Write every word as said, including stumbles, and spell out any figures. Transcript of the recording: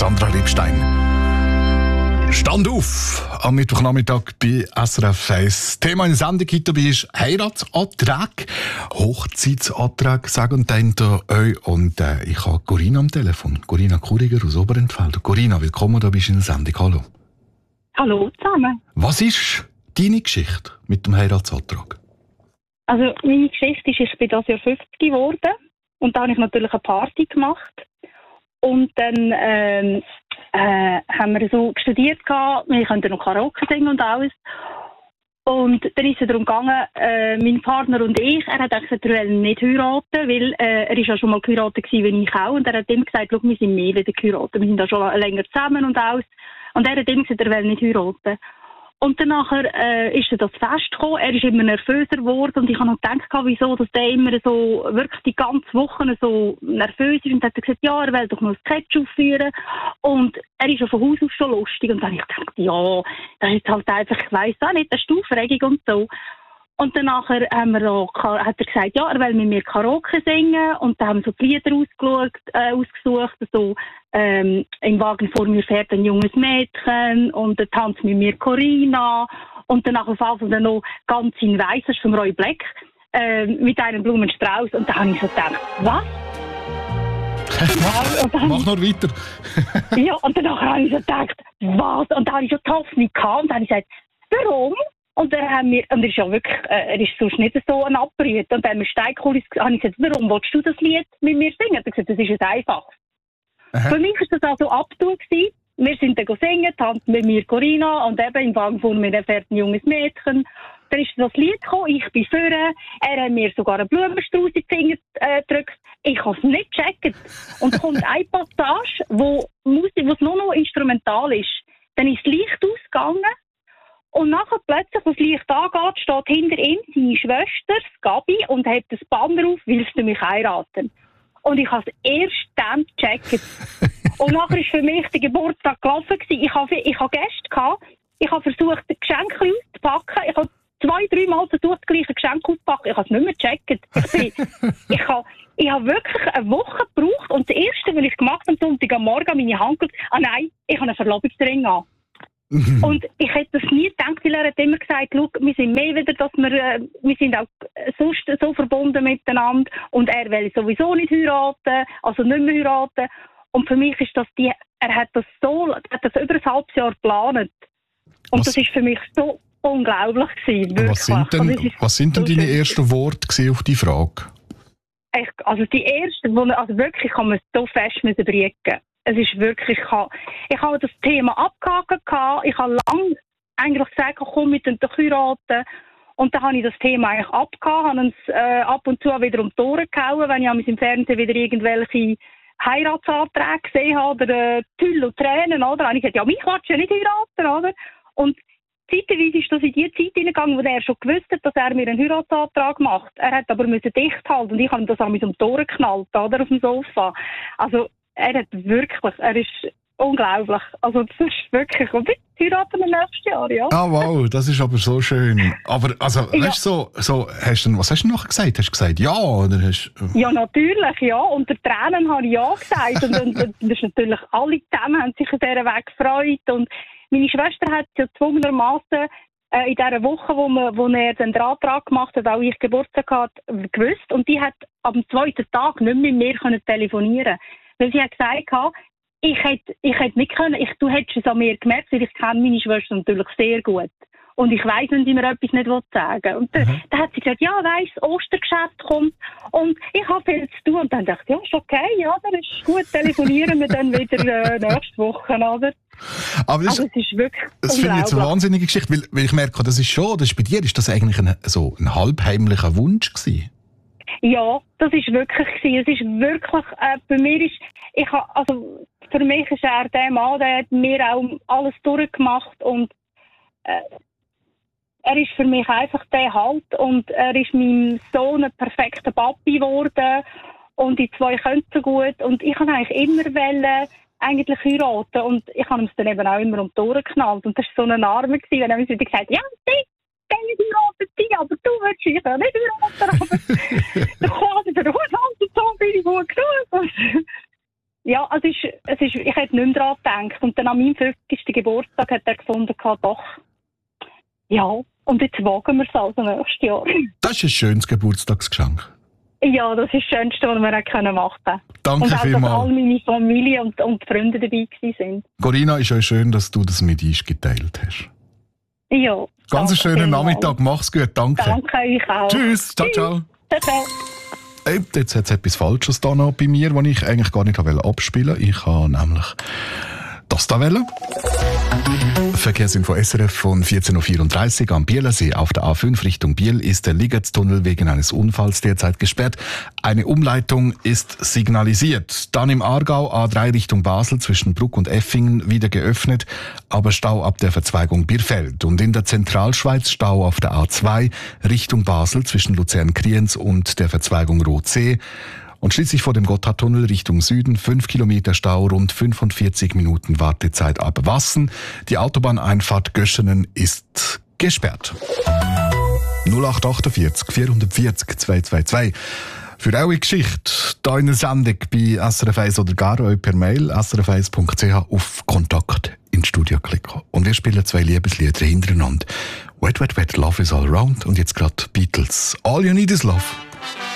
Sandra Liebstein. Stand auf am Mittwochnachmittag bei S R F eins. Thema in der Sendung heute ist Heiratsantrag, Hochzeitsantrag, sagen euch. Und äh, ich habe Corinna am Telefon. Corinna Kuriger aus Oberentfeld. Corinna, willkommen, da bist du in der Sendung. Hallo. Hallo zusammen. Was ist deine Geschichte mit dem Heiratsantrag? Also meine Geschichte ist, ich bin das Jahr fünfzig geworden und da habe ich natürlich eine Party gemacht. Und dann ähm, äh, haben wir so studiert, wir konnten noch Karaoke singen und alles. Und dann ist es darum gegangen, äh, mein Partner und ich, er hat gesagt, er will nicht heiraten, weil äh, er ist ja schon mal geheiratet gewesen, wie ich auch. Und er hat ihm gesagt, wir sind mehr wieder geheiratet, wir sind da schon länger zusammen und alles. Und er hat ihm gesagt, er will nicht heiraten. Und dann nachher, äh, ist er das Fest gekommen, er ist immer nervöser geworden und ich habe noch gedacht, wieso, dass der immer so, wirklich die ganze Woche so nervös ist und hat gesagt, ja, er will doch noch das Sketch aufführen und er ist ja von Haus aus schon lustig und dann habe ich gedacht, ja, das ist halt einfach, ich weiss auch nicht, das ist die Aufregung und so. Und dann nachher haben wir auch, hat er gesagt, ja, er will mit mir Karaoke singen und dann haben wir so die Lieder ausgeschaut, äh, ausgesucht, so ähm, im Wagen vor mir fährt ein junges Mädchen und dann tanzt mit mir Corinna und dann nachher auf dann noch ganz in Weiss, das ist vom Roy Black, äh, mit einem Blumenstrauß und da habe ich so gedacht, was? Mach, mach noch weiter. Ja, und dann habe ich so gedacht, was? Und da habe ich schon die Hoffnung gehabt und dann habe ich gesagt, warum? Und dann haben wir, und er ist ja wirklich, äh, er ist sonst nicht so ein Abbrüht. Und dann haben wir Steigkulis, habe ich gesagt, warum willst du das Lied mit mir singen? Er hat gesagt, das ist ein einfaches. Für mich war das also Abtun gewesen. Wir sind dann singen, tanzen mit mir Corinna und eben im Wagen vor mir fährt ein junges Mädchen. Dann ist das Lied gekommen, ich bin vorne, er hat mir sogar einen Blumenstrauß in die Finger äh, gedrückt. Ich habe es nicht gecheckt. Und es kommt eine Passage, wo Musik, wo es nur noch instrumental ist. Dann ist das Licht ausgegangen. Und nachher plötzlich, als das Licht angeht, steht hinter ihm seine Schwester, Gabi, und hat das Banner auf, willst du mich heiraten? Und ich habe es erst dann gecheckt. Und nachher war für mich der Geburtstag gelaufen. Ich habe, ich habe Gäste gehabt. Ich habe versucht, Geschenke auszupacken. Ich habe zwei, drei Mal versucht, das gleiche Geschenk auszupacken. Ich habe es nicht mehr gecheckt. Ich, bin, ich, habe, ich habe wirklich eine Woche gebraucht. Und das Erste, was ich gemacht habe, am Sonntag am Morgen, meine Hand gelegt, ah nein, ich habe einen Verlobungsring an. Und ich hätte das nie gedacht, weil er hat immer gesagt, schau, wir sind mehr wieder, dass wir, äh, wir sind auch sonst so verbunden miteinander und er will sowieso nicht heiraten, also nicht mehr heiraten. Und für mich ist das die, er hat das so, er hat das über ein halbes Jahr geplant. Und was, das ist für mich so unglaublich gewesen, wirklich. Was sind denn, also was sind denn so deine ersten Worte auf die Frage? Ich, also die ersten, wo, also wirklich kann man so fest müssen briegen. Es ist wirklich, ich habe, ich habe das Thema abgehakt, ich habe lange eigentlich gesagt, komm, mit den heiraten. Und dann habe ich das Thema eigentlich abgehakt, habe uns äh, ab und zu wieder um die Ohren gehauen, wenn ich im Fernsehen wieder irgendwelche Heiratsanträge gesehen habe, oder äh, Tüll und Tränen, oder? Dann habe ich gesagt, ja, mich willst du ja nicht heiraten, oder? Und zeitweise ist das in die Zeit hineingegangen, wo er schon gewusst hat, dass er mir einen Heiratsantrag macht. Er hat aber müssen dicht halten und ich habe ihm das an mich um die Ohren geknallt, oder? Auf dem Sofa. Also, er hat wirklich, er ist unglaublich. Also das ist wirklich, und wir heiraten wir nächstes Jahr, ja. Ah wow, das ist aber so schön. Aber also, ja. weißt du, so, so, hast du, was hast du nachher gesagt? Hast du gesagt ja oder hast Ja, natürlich, ja. Unter Tränen habe ich ja gesagt. Und, und, und das ist natürlich, alle zusammen haben sich an dieser Weg gefreut. Und meine Schwester hat ja gezwungenermassen äh, in dieser Woche, wo, man, wo er den Antrag gemacht hat, auch ich Geburtstag hatte, gewusst. Und die hat am zweiten Tag nicht mehr mit mir können telefonieren. Weil sie hat gesagt, ich hätte, ich hätte nicht können, ich, du hättest es an mir gemerkt, weil ich kenne meine Schwester natürlich sehr gut. Und ich weiss, wenn sie mir etwas nicht sagen will. Und dann, mhm. dann hat sie gesagt, ja, weiss, das Ostergeschäft kommt und ich habe viel zu tun. Und dann dachte ich, ja, ist okay, ja, dann ist gut, telefonieren wir dann wieder äh, nächste Woche, oder? Aber das, also, es ist wirklich das finde ich jetzt eine wahnsinnige Geschichte, weil, weil ich merke, das ist schon, das ist bei dir, ist das eigentlich ein, so ein halbheimlicher Wunsch gewesen? Ja, das ist wirklich gewesen. Es ist wirklich, äh, bei mir ist, ich ha, also, für mich ist er der Mann, der hat mir auch alles durchgemacht und, äh, er ist für mich einfach der Halt und er ist meinem Sohn ein perfekter Papi geworden und die zwei können so gut und ich wollte eigentlich immer wollen, eigentlich heiraten und ich habe ihm dann eben auch immer um die Ohren geknallt und das war so ein Arme gewesen, wenn er mir wieder gesagt hat, ja, sie, die heiraten sie, aber du willst dich ja nicht heiraten, aber quasi für den Haushalt und so bin ich gut genug. Ja, also es ist, es ist, ich hätte nicht mehr daran gedacht. Und dann an meinem fünfzigsten Geburtstag hat er gefunden, doch, ja, und jetzt wagen wir es also nächstes Jahr. Das ist ein schönes Geburtstagsgeschenk. Ja, das ist das Schönste, was wir machen können. Danke und auch, vielmals. dass all meine Familie und, und Freunde dabei waren. Corinna, ist auch schön, dass du das mit uns geteilt hast. Ja. Ganz einen schönen Nachmittag, mach's gut, danke. Danke euch auch. Tschüss, ciao, ciao. Ciao, ciao. Hey, jetzt hat es etwas Falsches da noch bei mir, was ich eigentlich gar nicht abspielen wollte. Ich habe nämlich das da wählen. Verkehrsinfo S R F von vierzehn Uhr vierunddreißig am Bielersee auf der A fünf Richtung Biel ist der Ligetztunnel wegen eines Unfalls derzeit gesperrt. Eine Umleitung ist signalisiert. Dann im Aargau A drei Richtung Basel zwischen Bruck und Effingen wieder geöffnet, aber Stau ab der Verzweigung Bierfeld. Und in der Zentralschweiz Stau auf der A zwei Richtung Basel zwischen Luzern-Kriens und der Verzweigung Rotsee. Und schließlich vor dem Gotthardtunnel Richtung Süden fünf Kilometer Stau, rund fünfundvierzig Minuten Wartezeit ab Wassen. Die Autobahneinfahrt Göschenen ist gesperrt. null acht achtundvierzig vierhundertvierzig zweihundertzweiundzwanzig. Für eure Geschichte hier in der Sendung bei S R F eins oder gar euch per Mail s r f eins punkt c h auf Kontakt ins Studio klicken. Und wir spielen zwei Liebeslieder hintereinander. Wet, Wet, Wet, Love is all around und jetzt gerade Beatles. All you need is love.